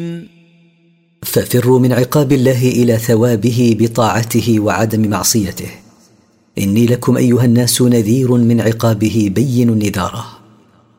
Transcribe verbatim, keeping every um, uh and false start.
ففروا من عقاب الله إلى ثوابه بطاعته وعدم معصيته. إني لكم أيها الناس نذير من عقابه بين نذاره.